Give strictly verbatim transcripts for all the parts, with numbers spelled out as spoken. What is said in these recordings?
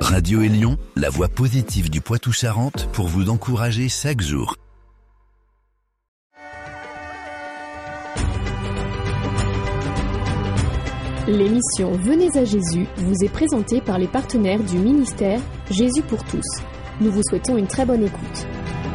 Radio Élion, la voix positive du Poitou-Charentes pour vous encourager chaque jour. L'émission Venez à Jésus vous est présentée par les partenaires du ministère Jésus pour tous. Nous vous souhaitons une très bonne écoute.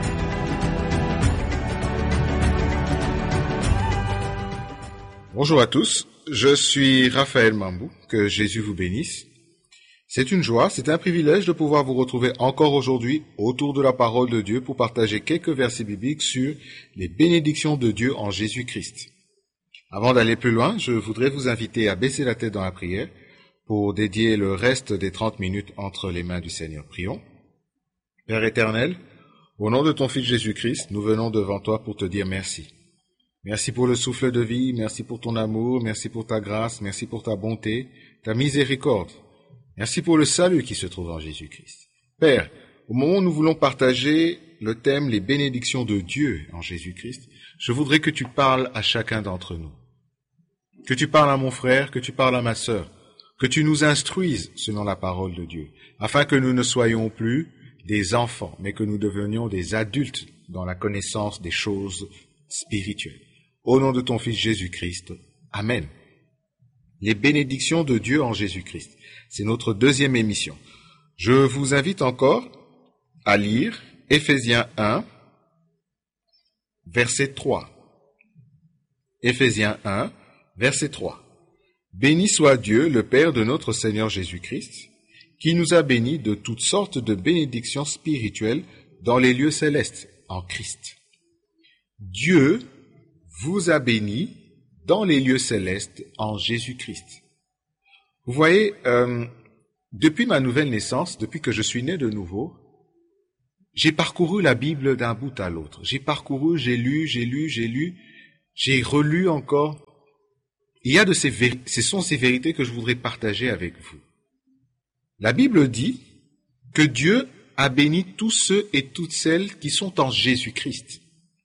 Bonjour à tous, je suis Raphaël Mambou, que Jésus vous bénisse. C'est une joie, c'est un privilège de pouvoir vous retrouver encore aujourd'hui autour de la parole de Dieu pour partager quelques versets bibliques sur les bénédictions de Dieu en Jésus-Christ. Avant d'aller plus loin, je voudrais vous inviter à baisser la tête dans la prière pour dédier le reste des trente minutes entre les mains du Seigneur. Prions. Père éternel, au nom de ton Fils Jésus-Christ, nous venons devant toi pour te dire merci. Merci pour le souffle de vie, merci pour ton amour, merci pour ta grâce, merci pour ta bonté, ta miséricorde. Merci pour le salut qui se trouve en Jésus-Christ. Père, au moment où nous voulons partager le thème « Les bénédictions de Dieu en Jésus-Christ », je voudrais que tu parles à chacun d'entre nous. Que tu parles à mon frère, que tu parles à ma sœur, que tu nous instruises selon la parole de Dieu, afin que nous ne soyons plus des enfants, mais que nous devenions des adultes dans la connaissance des choses spirituelles. Au nom de ton Fils Jésus-Christ, Amen. Les bénédictions de Dieu en Jésus-Christ. C'est notre deuxième émission. Je vous invite encore à lire Éphésiens un, verset trois. Éphésiens un, verset trois. Béni soit Dieu, le Père de notre Seigneur Jésus-Christ, qui nous a bénis de toutes sortes de bénédictions spirituelles dans les lieux célestes en Christ. Dieu vous a bénis dans les lieux célestes en Jésus-Christ. Vous voyez, euh, depuis ma nouvelle naissance, depuis que je suis né de nouveau, j'ai parcouru la Bible d'un bout à l'autre. J'ai parcouru, j'ai lu, j'ai lu, j'ai lu, j'ai relu encore. Il y a de ces vérités, ce sont ces vérités que je voudrais partager avec vous. La Bible dit que Dieu a béni tous ceux et toutes celles qui sont en Jésus-Christ.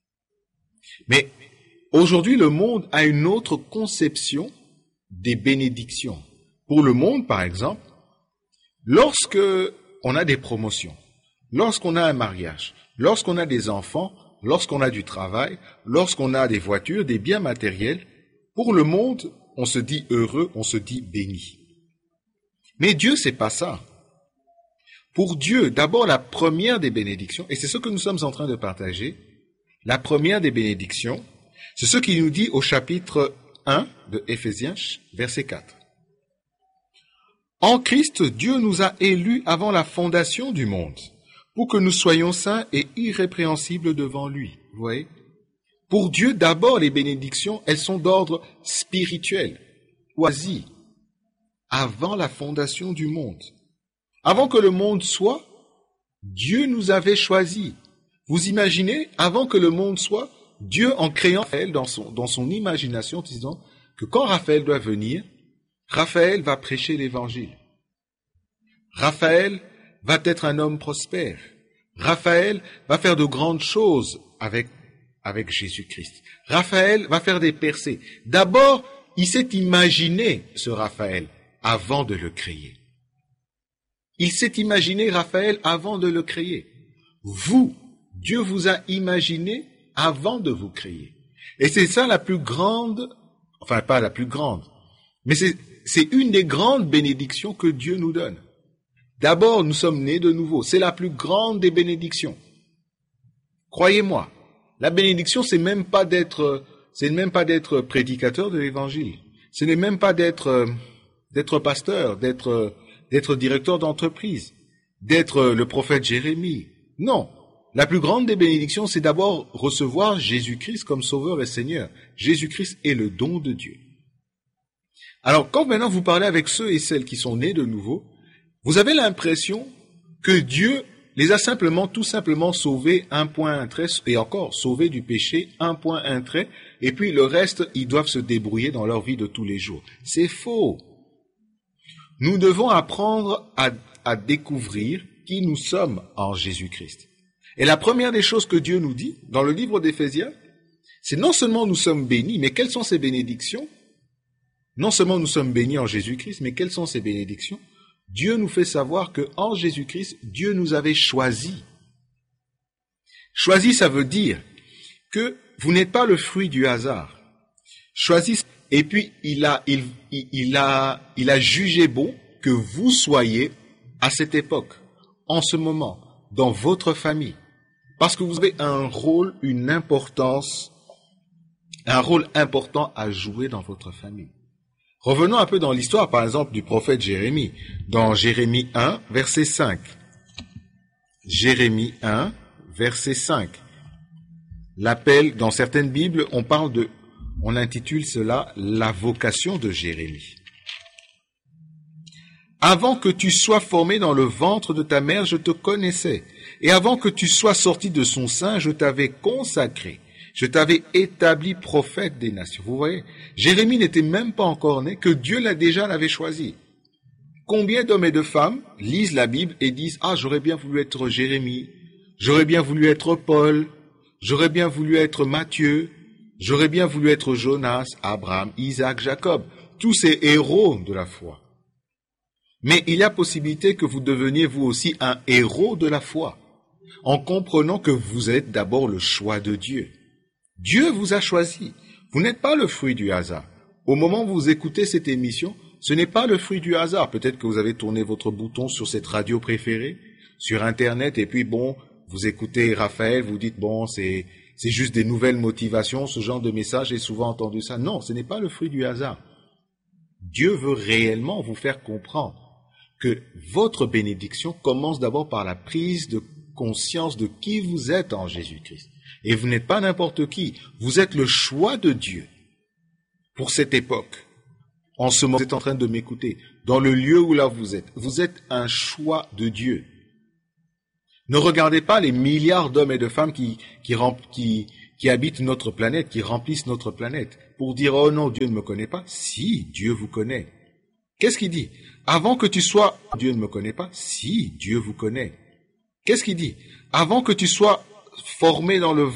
Mais aujourd'hui, le monde a une autre conception des bénédictions. Pour le monde, par exemple, lorsque on a des promotions, lorsqu'on a un mariage, lorsqu'on a des enfants, lorsqu'on a du travail, lorsqu'on a des voitures, des biens matériels, pour le monde, on se dit heureux, on se dit béni. Mais Dieu, c'est pas ça. Pour Dieu, d'abord la première des bénédictions, et c'est ce que nous sommes en train de partager, la première des bénédictions, c'est ce qu'il nous dit au chapitre un de Éphésiens, verset quatre. En Christ, Dieu nous a élus avant la fondation du monde, pour que nous soyons saints et irrépréhensibles devant lui. Vous voyez? Pour Dieu, d'abord, les bénédictions, elles sont d'ordre spirituel, choisies, avant la fondation du monde. Avant que le monde soit, Dieu nous avait choisis. Vous imaginez, avant que le monde soit, Dieu, en créant Raphaël dans son, dans son imagination, disant que quand Raphaël doit venir, Raphaël va prêcher l'évangile. Raphaël va être un homme prospère. Raphaël va faire de grandes choses avec, avec Jésus-Christ. Raphaël va faire des percées. D'abord, il s'est imaginé ce Raphaël avant de le créer. Il s'est imaginé Raphaël avant de le créer. Vous, Dieu vous a imaginé avant de vous créer. Et c'est ça la plus grande, enfin pas la plus grande, mais c'est, c'est une des grandes bénédictions que Dieu nous donne. D'abord, nous sommes nés de nouveau. C'est la plus grande des bénédictions. Croyez-moi, la bénédiction, c'est même pas d'être, c'est même pas d'être prédicateur de l'évangile. Ce n'est même pas d'être, d'être pasteur, d'être, d'être directeur d'entreprise, d'être le prophète Jérémie. Non. La plus grande des bénédictions, c'est d'abord recevoir Jésus-Christ comme Sauveur et Seigneur. Jésus-Christ est le don de Dieu. Alors, quand maintenant vous parlez avec ceux et celles qui sont nés de nouveau, vous avez l'impression que Dieu les a simplement, tout simplement sauvés, un point, un trait, et encore sauvés du péché, un point, un trait, et puis le reste, ils doivent se débrouiller dans leur vie de tous les jours. C'est faux. Nous devons apprendre à, à découvrir qui nous sommes en Jésus-Christ. Et la première des choses que Dieu nous dit, dans le livre d'Éphésiens, c'est non seulement nous sommes bénis, mais quelles sont ces bénédictions? Non seulement nous sommes bénis en Jésus-Christ, mais quelles sont ces bénédictions? Dieu nous fait savoir que en Jésus-Christ, Dieu nous avait choisis. Choisi, ça veut dire que vous n'êtes pas le fruit du hasard. Choisi, et puis il a, il, il, il a, il a jugé bon que vous soyez à cette époque, en ce moment, dans votre famille. Parce que vous avez un rôle, une importance, un rôle important à jouer dans votre famille. Revenons un peu dans l'histoire, par exemple, du prophète Jérémie. Dans Jérémie un, verset cinq. Jérémie un, verset cinq. L'appel, dans certaines Bibles, on parle de, on intitule cela la vocation de Jérémie. Avant que tu sois formé dans le ventre de ta mère, je te connaissais. Et avant que tu sois sorti de son sein, je t'avais consacré. Je t'avais établi prophète des nations. Vous voyez, Jérémie n'était même pas encore né, que Dieu l'a déjà l'avait choisi. Combien d'hommes et de femmes lisent la Bible et disent « Ah, j'aurais bien voulu être Jérémie, j'aurais bien voulu être Paul, j'aurais bien voulu être Matthieu, j'aurais bien voulu être Jonas, Abraham, Isaac, Jacob. » Tous ces héros de la foi. Mais il y a possibilité que vous deveniez vous aussi un héros de la foi, en comprenant que vous êtes d'abord le choix de Dieu. Dieu vous a choisi. Vous n'êtes pas le fruit du hasard. Au moment où vous écoutez cette émission, ce n'est pas le fruit du hasard. Peut-être que vous avez tourné votre bouton sur cette radio préférée, sur Internet, et puis bon, vous écoutez Raphaël, vous dites bon, c'est, c'est juste des nouvelles motivations, ce genre de message, j'ai souvent entendu ça. Non, ce n'est pas le fruit du hasard. Dieu veut réellement vous faire comprendre que votre bénédiction commence d'abord par la prise de conscience de qui vous êtes en Jésus-Christ. Et vous n'êtes pas n'importe qui. Vous êtes le choix de Dieu pour cette époque. En ce moment, vous êtes en train de m'écouter. Dans le lieu où là vous êtes, vous êtes un choix de Dieu. Ne regardez pas les milliards d'hommes et de femmes qui, qui, qui, qui habitent notre planète, qui remplissent notre planète, pour dire « Oh non, Dieu ne me connaît pas ». Si, Dieu vous connaît. Qu'est-ce qu'il dit? Avant que tu sois... Dieu ne me connaît pas. Si, Dieu vous connaît. Qu'est-ce qu'il dit? Avant que tu sois formé dans le